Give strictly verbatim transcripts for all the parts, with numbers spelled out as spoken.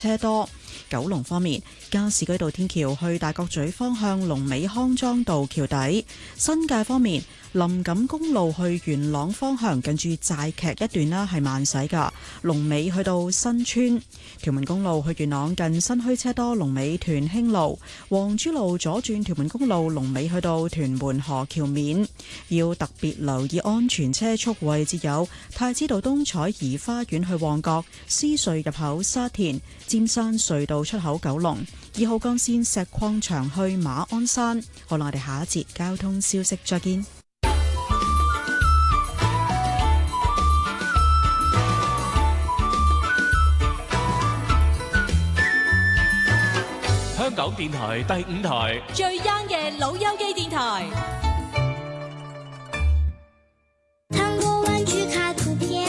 車多。九龍方面，加士居道天橋去大角咀方向龍尾康莊道橋底；新界方面，林錦公路去元朗方向近住寨劇一段啦，係慢駛噶，龍尾去到新村；屯門公路去元朗近新墟車多，龍尾屯興路；黃珠路左轉屯門公路龍尾去到屯門河橋面。要特別留意安全車速位置有太子道東彩怡花園去旺角、獅隧入口沙田、尖山隧道出口九龍、二號幹線石礦場去馬鞍山。好啦，我哋下一節交通消息再見。 香港電台第五台最 young 嘅老友記電台。 糖果玩具卡圖片。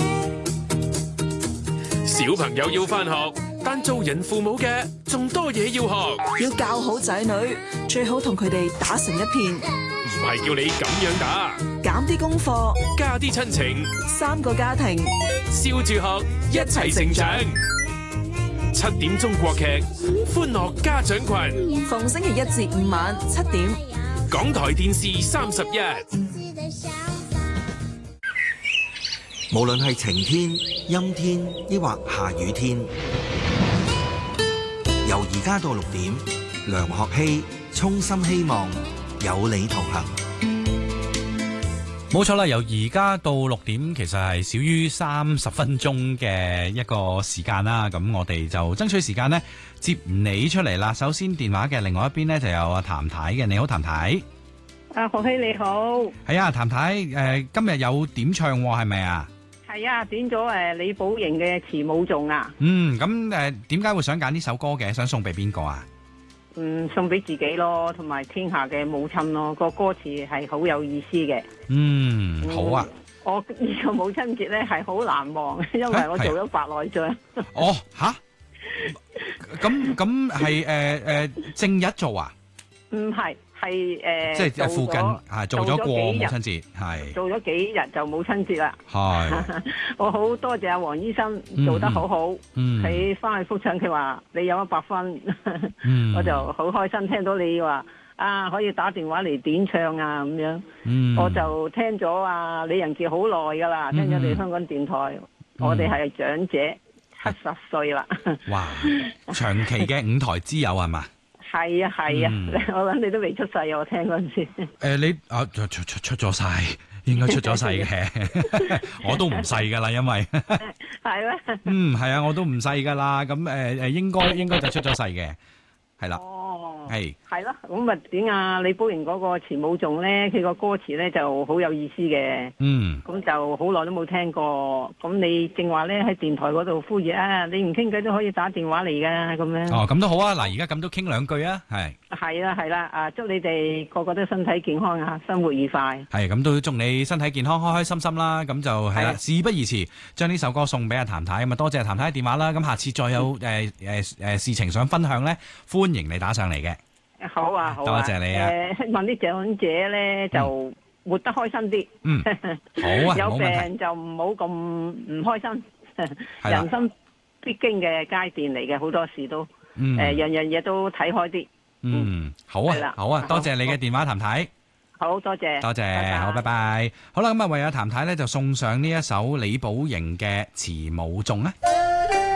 小朋友要返學，但做人父母嘅仲多嘢要學。 要教好仔女，最好同佢哋打成一片。 唔係叫你咁樣打， 減啲功課， 加啲親情， 三個家庭， 笑住學，一齊成長。七點鐘國劇，歡樂家長群， 逢星期一至五晚七點， 港台電視三十一。 無論係晴天、陰天，抑或下雨天，由而家到六點，梁學希衷心希望有你同行。 冇錯啦，由而家到六點，其實係少於三十分鐘嘅一個時間啦。咁我哋就爭取時間呢，接你出嚟啦。首先電話嘅另外一邊呢，就有阿譚太嘅。你好，譚太。 阿學希你好。係啊，譚太，誒、呃，今日有點唱係咪啊？ 係啊，點咗誒李寶瑩嘅《慈母頌》啊。 嗯，咁誒，點解會想揀呢首歌嘅？想送俾邊個啊？ 嗯，送俾自己咯，同埋天下嘅母親咯。個歌詞係好有意思嘅。 嗯，好啊。 嗯、我呢個母親節咧係好難忘，因為我做咗白內障。 哦，吓？咁咁係誒誒正日做啊？ 唔係。係誒、呃， 即係附近係做咗過母親節，係做咗幾日就母親節啦。 係我好多謝阿黃醫生做得好好，佢翻去復診，佢話你有一百分，嗯、我就好開心聽到你話啊可以打電話嚟點唱啊咁樣，嗯、我就聽咗啊李仁傑好耐噶啦，聽咗你香港電台，嗯、我哋係長者七十歲啦。 哇，長期嘅舞台之友係嘛？ 係啊係啊，嗯、我諗你都未出世啊！我聽嗰陣時。誒、 呃，你啊出出出出咗世，應該出咗世嘅。我都唔細噶啦，因為係咩？嗎嗯，係啊，我都唔細噶啦。咁誒誒，應該應該就出咗世嘅，係啦。 哦， 係係咯。咁啊點啊？李寶瑩嗰個慈母頌咧，佢個歌詞咧就好有意思嘅。嗯。咁就好耐都冇聽過。咁你正話咧喺電台嗰度呼籲啊，你唔傾偈都可以打電話嚟噶，咁樣。 哦，咁都好啊。嗱，而家咁都傾兩句啊，係。 係啦係啦，啊，祝你哋個個都身體健康啊，生活愉快。 係，咁都祝你身體健康，開開心心啦。咁就係啦，事不宜遲，將呢首歌送俾阿譚太。咁啊，多謝譚太嘅電話啦。咁下次再有誒誒誒事情想分享咧，歡迎你打上嚟嘅。 好啊，好啊， 多謝你啊！ 誒，希望啲長者咧就活得開心啲。 嗯，好啊， 有病就唔好咁唔開心。人生必經嘅階段嚟嘅，好多事都誒，樣樣嘢都睇開啲。 嗯，好啊，好啊，多謝你嘅電話，譚太。 好多謝， 多謝，好，拜拜。好啦，咁啊，為阿譚太咧就送上呢一首李寶瑩嘅《慈母頌》啊。